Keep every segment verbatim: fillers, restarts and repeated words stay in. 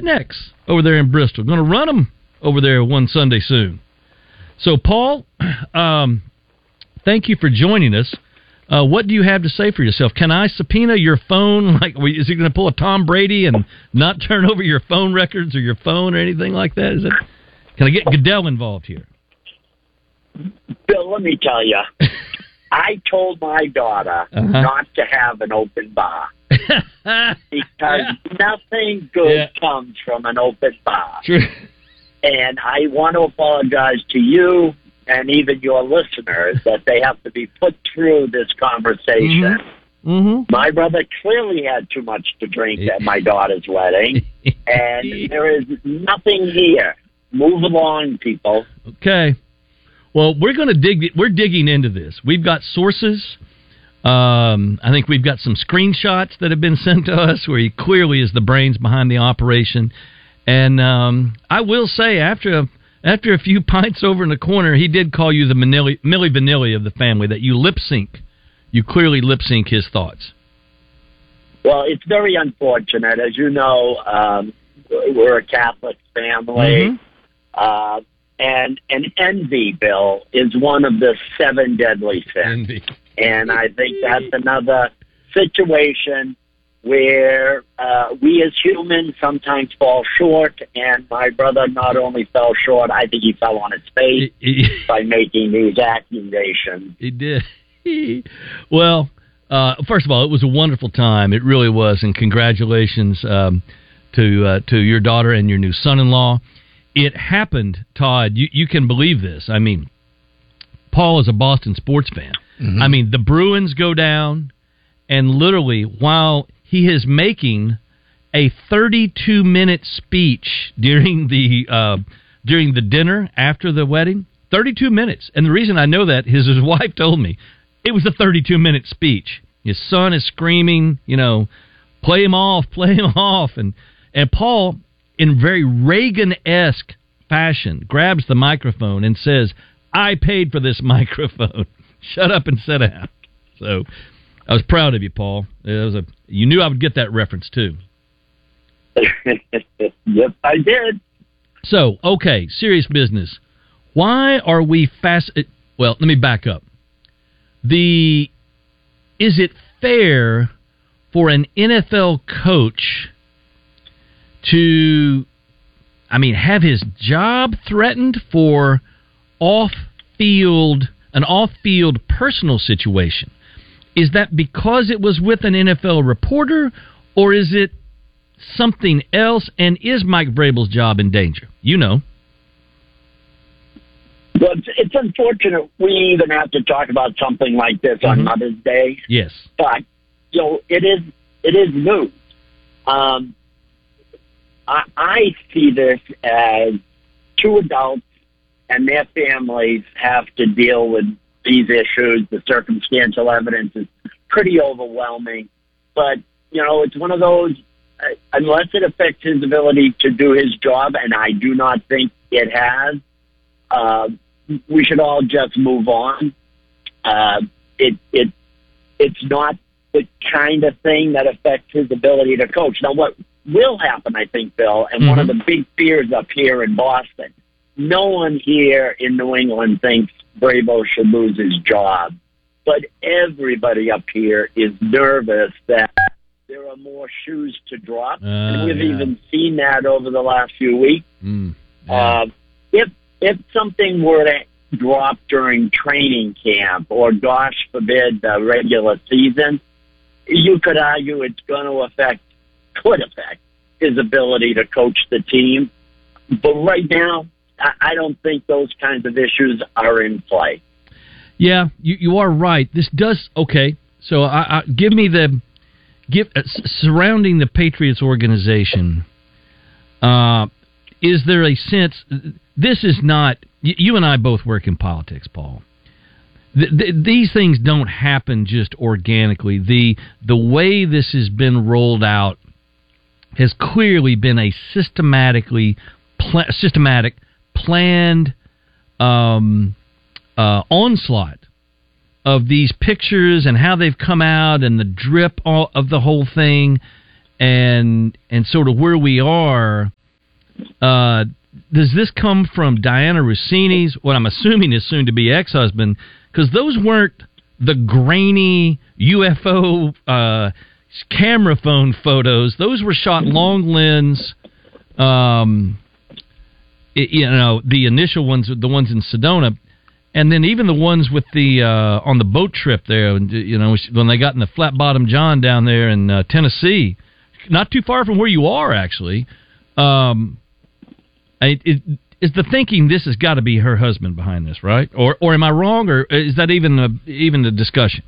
Rednecks over there in Bristol. Going to run them over there one Sunday soon. So, Paul, um, thank you for joining us. Uh, what do you have to say for yourself? Can I subpoena your phone? Like, is he going to pull a Tom Brady and not turn over your phone records or your phone or anything like that? Is it? Can I get Goodell involved here? Bill, let me tell you, I told my daughter uh-huh. not to have an open bar because yeah. nothing good yeah. comes from an open bar. True. And I want to apologize to you and even your listeners that they have to be put through this conversation. Mm-hmm. Mm-hmm. My brother clearly had too much to drink at my daughter's wedding, and there is nothing here. Move along, people. Okay. Well, we're going to dig. We're digging into this. We've got sources. Um, I think we've got some screenshots that have been sent to us where he clearly is the brains behind the operation. And um, I will say, after a, after a few pints over in the corner, he did call you the Manili, Milli Vanilli of the family, that you lip sync. You clearly lip sync his thoughts. Well, it's very unfortunate. As you know, um, we're a Catholic family. Mm-hmm. Uh, and, and envy, Bill, is one of the seven deadly sins. Envy. And I think that's another situation where uh, we as humans sometimes fall short, and my brother not only fell short, I think he fell on his face he, he, by making these accusations. He did. Well, uh, first of all, it was a wonderful time. It really was, and congratulations um, to uh, to your daughter and your new son-in-law. It happened, Todd. You, you can believe this. I mean, Paul is a Boston sports fan. Mm-hmm. I mean, the Bruins go down, and literally, while he is making a thirty-two minute speech during the uh, during the dinner after the wedding, thirty-two minutes. And the reason I know that is his wife told me it was a thirty-two minute speech. His son is screaming, you know, play him off, play him off, and and Paul, in very Reagan-esque fashion, grabs the microphone and says, "I paid for this microphone. Shut up and sit down." So I was proud of you, Paul. It was a you knew I would get that reference too. Yep, I did. So, okay, serious business. Why are we fast? Well, let me back up. The is it fair for an N F L coach to, I mean, have his job threatened for off-field, an off-field personal situation? Is that because it was with an N F L reporter, or is it something else? And is Mike Vrabel's job in danger? You know. Well, it's, it's unfortunate we even have to talk about something like this mm-hmm. on Mother's Day. Yes. But, you know, it is, it is news. Um, I, I see this as two adults and their families have to deal with these issues. The circumstantial evidence is pretty overwhelming. But, you know, it's one of those, uh, unless it affects his ability to do his job, and I do not think it has, uh, we should all just move on. Uh, it it It's not the kind of thing that affects his ability to coach. Now, what will happen, I think, Bill, and mm-hmm. one of the big fears up here in Boston, no one here in New England thinks Vrabel should lose his job, but everybody up here is nervous that there are more shoes to drop, uh, and we've yeah. even seen that over the last few weeks. Mm, yeah. uh, if if something were to drop during training camp, or gosh forbid, the regular season, you could argue it's going to affect, could affect his ability to coach the team. But right now, I don't think those kinds of issues are in play. Yeah, you, you are right. This does okay. So, I, I, give me the give uh, surrounding the Patriots organization. Uh, is there a sense? This is not. You and I both work in politics, Paul. The, the, these things don't happen just organically. The the way this has been rolled out has clearly been a systematically pl- systematic. planned um, uh, onslaught of these pictures and how they've come out and the drip all, of the whole thing. and and sort of where we are. Uh, does this come from Diana Rossini's, what I'm assuming is soon to be ex-husband? Because those weren't the grainy U F O uh, camera phone photos. Those were shot long lens. Um, it, you know, the initial ones, the ones in Sedona. And then even the ones with the uh, on the boat trip there, you know, when they got in the Flat Bottom John down there in uh, Tennessee, not too far from where you are, actually. Um, it, it, is the thinking this has got to be her husband behind this, right? Or or am I wrong? Or is that even a, even the discussion?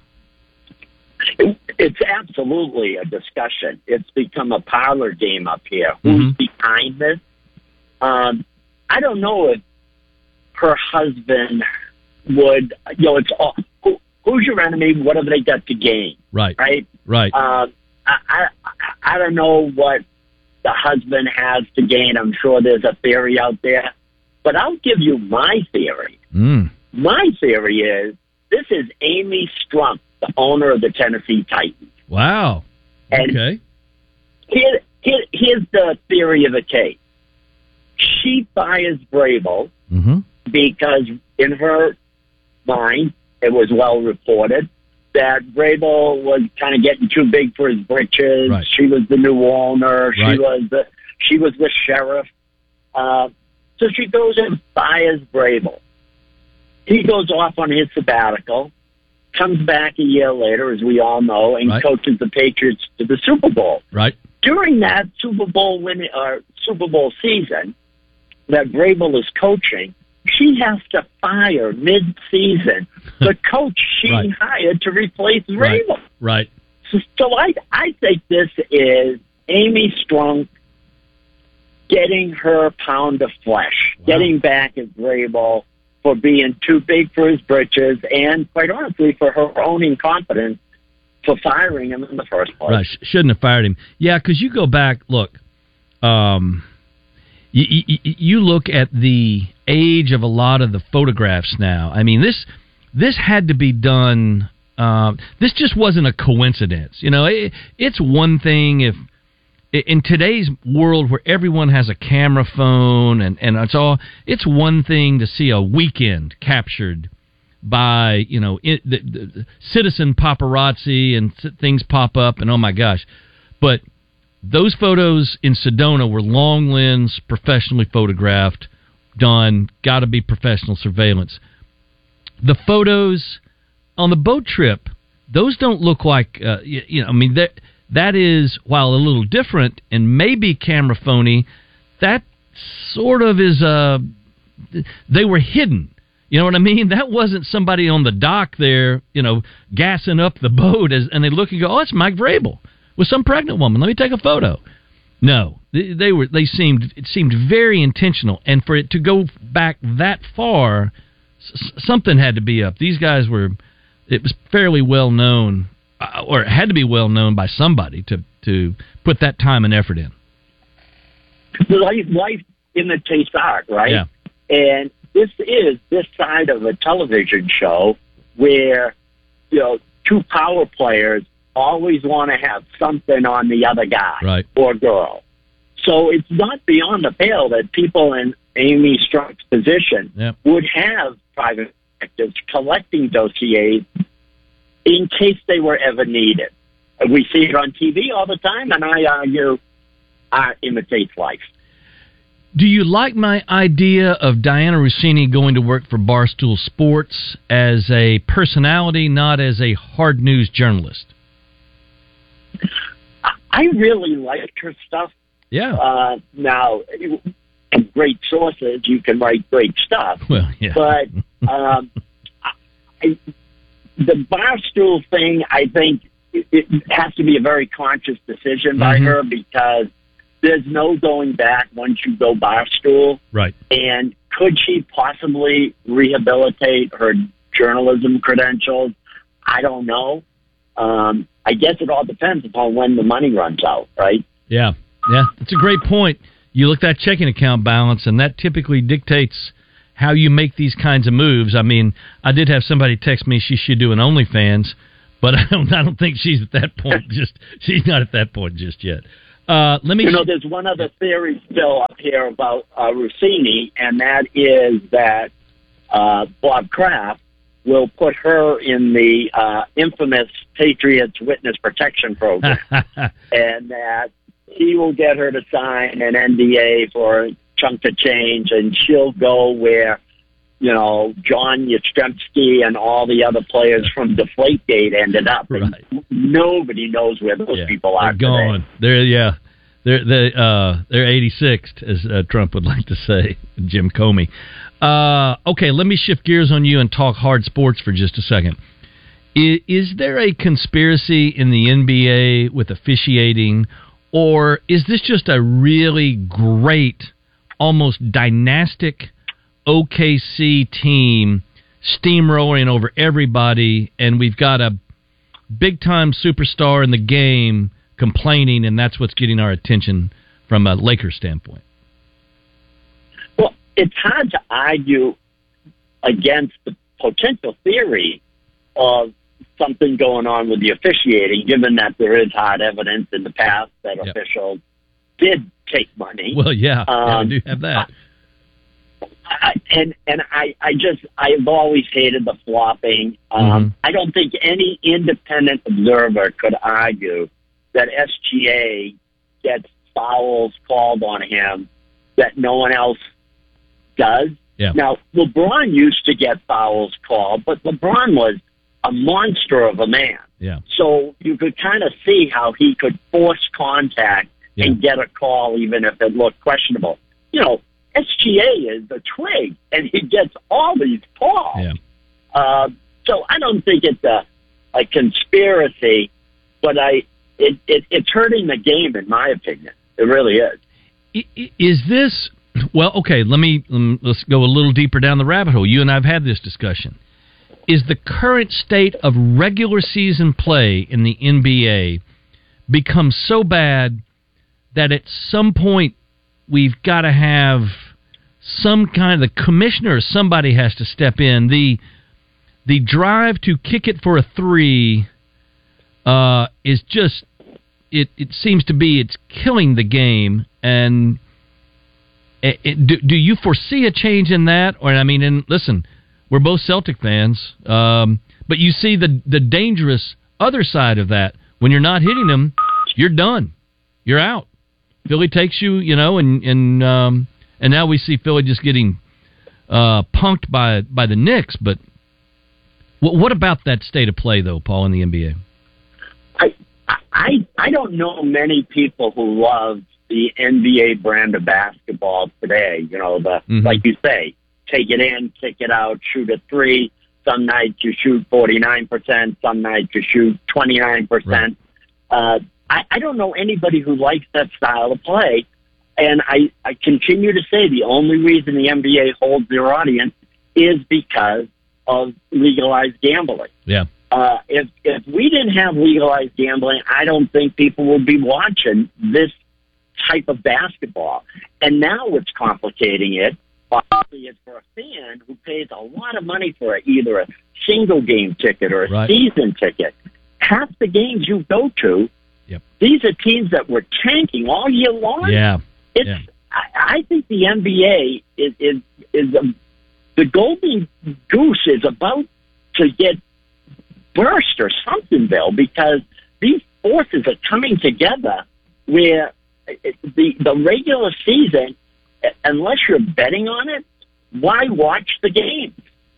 It's absolutely a discussion. It's become a parlor game up here. Mm-hmm. Who's behind this? Um, I don't know if her husband would, you know, it's all, who, who's your enemy? What have they got to gain? Right. Right. Right. Uh, I, I, I don't know what the husband has to gain. I'm sure there's a theory out there, but I'll give you my theory. Mm. My theory is this is Amy Strunk, the owner of the Tennessee Titans. Wow. And okay. Here, here, here's the theory of the case. She fires Vrabel mm-hmm. because in her mind, it was well reported that Vrabel was kind of getting too big for his britches. Right. She was the new owner. Right. She was the she was the sheriff. Uh, so she goes and fires Vrabel. He goes off on his sabbatical, comes back a year later, as we all know, and right. coaches the Patriots to the Super Bowl. Right. During that Super Bowl win or Super Bowl season that Vrabel is coaching, she has to fire mid-season the coach she right. hired to replace Vrabel. Right. right. So, so I, I think this is Amy Strunk getting her pound of flesh, wow. getting back at Vrabel for being too big for his britches, and quite honestly, for her own incompetence for firing him in the first place. Right. Shouldn't have fired him. Yeah, because you go back, look, um, you, you, you look at the age of a lot of the photographs now. I mean, this this had to be done. Uh, this just wasn't a coincidence. You know, it, it's one thing if in today's world where everyone has a camera phone and, and it's all, it's one thing to see a weekend captured by, you know, it, the, the citizen paparazzi and things pop up and oh my gosh. But those photos in Sedona were long lens, professionally photographed, done, got to be professional surveillance. The photos on the boat trip, those don't look like, uh, you, you know, I mean, that that is, while a little different and maybe camera phony, that sort of is, uh, they were hidden. You know what I mean? That wasn't somebody on the dock there, you know, gassing up the boat as, and they look and go, oh, it's Mike Vrabel with some pregnant woman. Let me take a photo. No, they, they were. They seemed. It seemed very intentional, and for it to go back that far, s- something had to be up. These guys were. It was fairly well known, uh, or it had to be well known by somebody to to put that time and effort in. Life, life imitates art, right? Yeah. And this is this side of a television show where, you know, two power players always want to have something on the other guy right. or girl. So it's not beyond the pale that people in Amy Strunk's position yep. would have private detectives collecting dossiers in case they were ever needed. We see it on T V all the time, and I argue art imitates life. Do you like my idea of Diana Rossini going to work for Barstool Sports as a personality, not as a hard news journalist? I really liked her stuff. Yeah. Uh, now, great sources, you can write great stuff. Well, yeah. But um, I, the Barstool thing, I think it, it has to be a very conscious decision by mm-hmm. her because there's no going back once you go Barstool. Right. And could she possibly rehabilitate her journalism credentials? I don't know. Um, I guess it all depends upon when the money runs out, right? Yeah, yeah, that's a great point. You look at that checking account balance, and that typically dictates how you make these kinds of moves. I mean, I did have somebody text me she should do an OnlyFans, But I don't. I don't think she's at that point. Just she's not at that point just yet. Uh, let me. You know, there's one other theory still up here about uh, Rossini, and that is that uh, Bob Kraft will put her in the uh, infamous Patriots Witness Protection Program, and that he will get her to sign an N D A for a chunk of change, and she'll go where, you know, John Yastrzemski and all the other players from Deflategate ended up. Right. And nobody knows where those yeah, people are they're gone. today. They're yeah, they're they uh they're eighty-sixth, as uh, Trump would like to say, Jim Comey. Uh, okay, let me shift gears on you and talk hard sports for just a second. Is, is there a conspiracy in the N B A with officiating, or is this just a really great, almost dynastic O K C team steamrolling over everybody, and we've got a big-time superstar in the game complaining, and that's what's getting our attention from a Lakers standpoint? Well, it's hard to argue against the potential theory of something going on with the officiating, given that there is hard evidence in the past that yep. officials did take money. Well, yeah, um, yeah we do have that. I, and and I, I just, I've always hated the flopping. Um, mm-hmm. I don't think any independent observer could argue that S G A gets fouls called on him that no one else does. Yeah. Now, LeBron used to get fouls called, but LeBron was a monster of a man. Yeah. So you could kind of see how he could force contact yeah. and get a call even if it looked questionable. You know, S G A is a twig, and he gets all these calls. Yeah. Uh, so I don't think it's a, a conspiracy, but I it, it it's hurting the game, in my opinion. It really is. Is this well? Okay, let me um, let's go a little deeper down the rabbit hole. You and I've had this discussion. Is the current state of regular season play in the N B A become so bad that at some point we've got to have some kind of, the commissioner or somebody has to step in. The the drive to kick it for a three uh, is just, it, it seems to be, it's killing the game. And it, it, do, do you foresee a change in that? Or, I mean, and listen, we're both Celtic fans, um, but you see the the dangerous other side of that. When you're not hitting them, you're done. You're out. Philly takes you, you know, and and um, and now we see Philly just getting uh, punked by by the Knicks. But what, what about that state of play, though, Paul, in the N B A? I I I don't know many people who love the N B A brand of basketball today. You know, the mm-hmm. like you say, take it in, kick it out, shoot a three. Some nights you shoot forty-nine percent. Some nights you shoot twenty-nine percent. Right. Uh, I, I don't know anybody who likes that style of play. And I, I continue to say the only reason the N B A holds their audience is because of legalized gambling. Yeah. Uh, if if we didn't have legalized gambling, I don't think people would be watching this type of basketball. And now what's complicating it, obviously, is for a fan who pays a lot of money for it, either a single game ticket or a right. season ticket. Half the games you go to, yep. these are teams that were tanking all year long. Yeah, it's. Yeah. I, I think the N B A is is is a, the golden goose is about to get burst or something, Bill, because these forces are coming together where the the regular season, unless you're betting on it, why watch the games?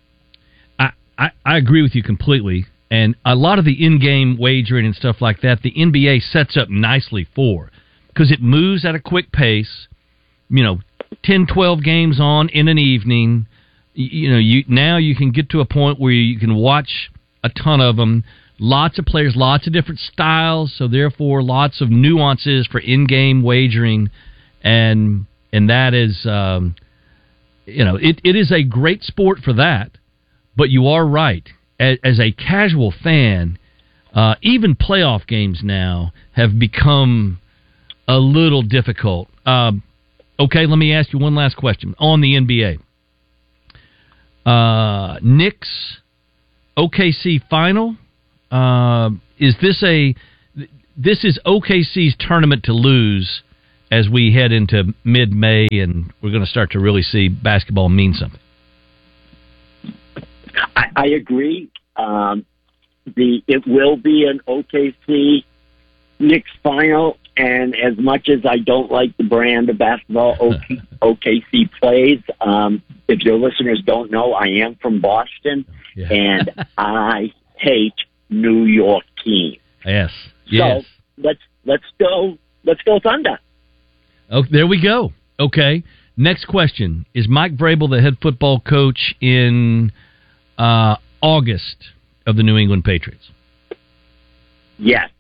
I, I, I agree with you completely. And a lot of the in-game wagering and stuff like that, the N B A sets up nicely for, because it moves at a quick pace. You know, ten, twelve games on in an evening. You, you know, you now you can get to a point where you can watch a ton of them. Lots of players, lots of different styles, so therefore lots of nuances for in-game wagering, and and that is, um, you know, it, it is a great sport for that. But you are right. As, as a casual fan, uh, even playoff games now have become a little difficult. Um, okay, let me ask you one last question on the N B A. Uh, Knicks O K C final uh, is this a this is O K C's tournament to lose as we head into mid-May and we're going to start to really see basketball mean something? I, I agree. Um, the it will be an O K C Knicks final, and as much as I don't like the brand of basketball O K C plays, um, if your listeners don't know, I am from Boston, yeah. and I hate New York teams. Yes, so yes. let's let's go let's go Thunder. Oh, there we go. Okay. Next question: is Mike Vrabel the head football coach in uh, August of the New England Patriots? Yes.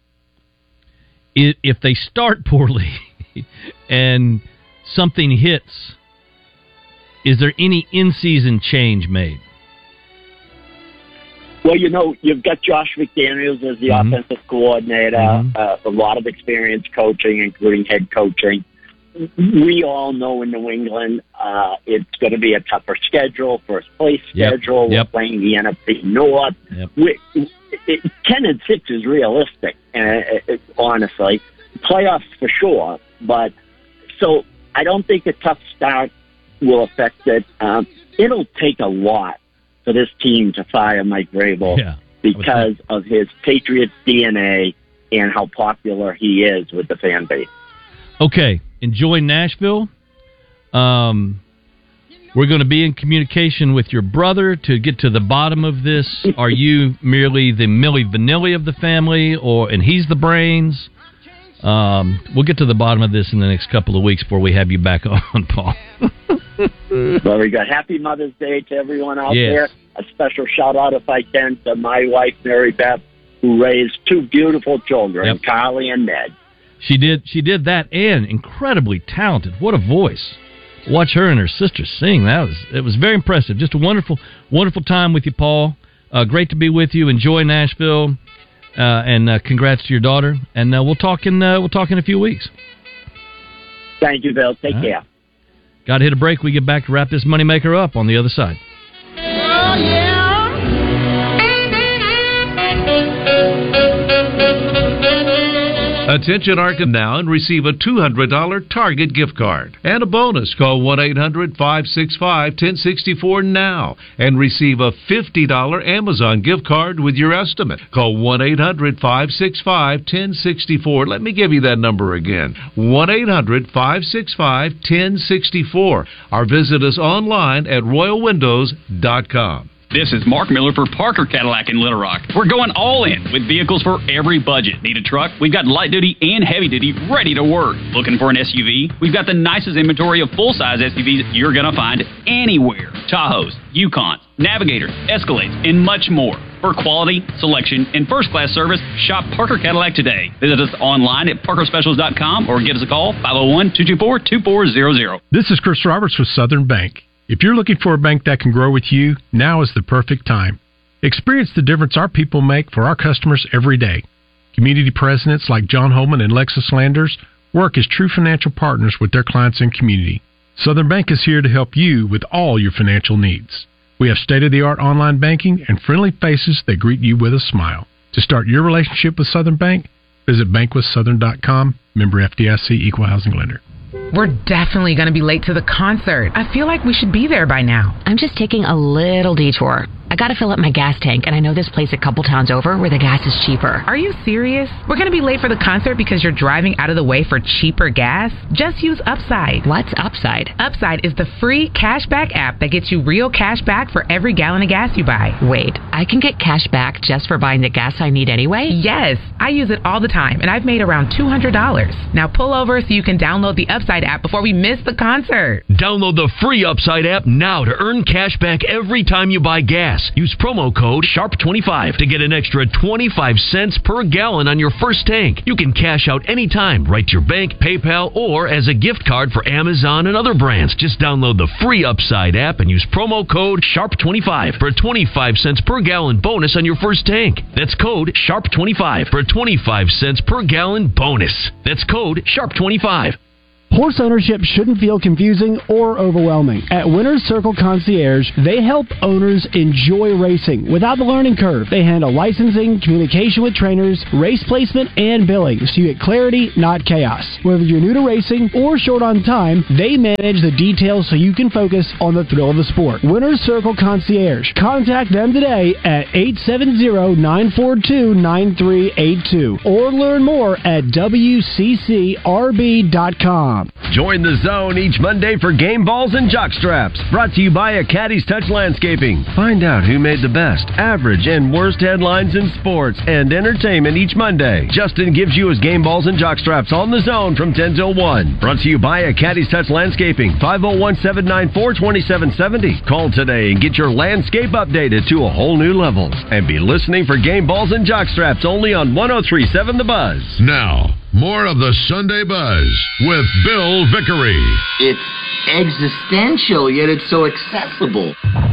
If they start poorly and something hits, is there any in-season change made? Well, you know, you've got Josh McDaniels as the mm-hmm. offensive coordinator, mm-hmm. uh, a lot of experience coaching, including head coaching. We all know in New England uh, it's going to be a tougher schedule, first place schedule. Yep. Yep. We're playing the N F C North. Yep. We, it, ten and six is realistic, uh, it, honestly. Playoffs for sure, but so I don't think a tough start will affect it. Um, it'll take a lot for this team to fire Mike Vrabel yeah, because of his Patriots D N A and how popular he is with the fan base. Okay, enjoy Nashville. Um, we're going to be in communication with your brother to get to the bottom of this. Are you merely the Milli Vanilli of the family, or and he's the brains? Um, we'll get to the bottom of this in the next couple of weeks before we have you back on, Paul. Very good. Happy Mother's Day to everyone out yes. there. A special shout-out, if I can, to my wife, Mary Beth, who raised two beautiful children, yep. Carly and Ned. She did She did that, and incredibly talented. What a voice. Watch her and her sister sing. That was It was very impressive. Just a wonderful, wonderful time with you, Paul. Uh, great to be with you. Enjoy Nashville. Uh, and uh, congrats to your daughter. And uh, we'll talk in uh, we'll talk in a few weeks. Thank you, Bill. Take All care. Right. Got to hit a break. We get back to wrap this moneymaker up on the other side. Oh, yeah. Attention Arkansas now and receive a two hundred dollars Target gift card. And a bonus. Call one eight hundred five six five one zero six four now and receive a fifty dollars Amazon gift card with your estimate. Call one eight hundred five six five one zero six four. Let me give you that number again. one eight hundred five six five one zero six four. Or visit us online at royal windows dot com. This is Mark Miller for Parker Cadillac in Little Rock. We're going all in with vehicles for every budget. Need a truck? We've got light duty and heavy duty ready to work. Looking for an S U V? We've got the nicest inventory of full-size S U Vs you're going to find anywhere. Tahoes, Yukons, Navigators, Escalades, and much more. For quality, selection, and first-class service, shop Parker Cadillac today. Visit us online at parker specials dot com or give us a call, five oh one, two two four, two four zero zero. This is Chris Roberts with Southern Bank. If you're looking for a bank that can grow with you, now is the perfect time. Experience the difference our people make for our customers every day. Community presidents like John Holman and Lexus Landers work as true financial partners with their clients and community. Southern Bank is here to help you with all your financial needs. We have state-of-the-art online banking and friendly faces that greet you with a smile. To start your relationship with Southern Bank, visit bank with southern dot com, member F D I C, equal housing lender. We're definitely going to be late to the concert. I feel like we should be there by now. I'm just taking a little detour. I got to fill up my gas tank, and I know this place a couple towns over where the gas is cheaper. Are you serious? We're going to be late for the concert because you're driving out of the way for cheaper gas? Just use Upside. What's Upside? Upside is the free cashback app that gets you real cash back for every gallon of gas you buy. Wait, I can get cash back just for buying the gas I need anyway? Yes, I use it all the time, and I've made around two hundred dollars. Now pull over so you can download the Upside app before we miss the concert. Download the free Upside app now to earn cash back every time you buy gas. Use promo code sharp twenty-five to get an extra twenty-five cents per gallon on your first tank. You can cash out anytime, right to your bank, PayPal, or as a gift card for Amazon and other brands. Just download the free Upside app and use promo code sharp twenty-five for a twenty-five cents per gallon bonus on your first tank. That's code sharp twenty-five for a twenty-five cents per gallon bonus. That's code sharp twenty-five. Horse ownership shouldn't feel confusing or overwhelming. At Winner's Circle Concierge, they help owners enjoy racing without the learning curve. They handle licensing, communication with trainers, race placement, and billing, so you get clarity, not chaos. Whether you're new to racing or short on time, they manage the details so you can focus on the thrill of the sport. Winner's Circle Concierge. Contact them today at eight seven zero, nine four two, nine three eight two or learn more at W C C R B dot com. Join the zone each Monday for Game Balls and Jockstraps. Brought to you by a Caddy's Touch Landscaping. Find out who made the best, average, and worst headlines in sports and entertainment each Monday. Justin gives you his Game Balls and Jockstraps on the zone from ten till one. Brought to you by a Caddy's Touch Landscaping. five oh one, seven nine four, two seven seven oh. Call today and get your landscape updated to a whole new level. And be listening for Game Balls and Jockstraps only on one oh three point seven The Buzz. Now, more of the Sunday Buzz with Bill Vickery. It's existential, yet it's so accessible.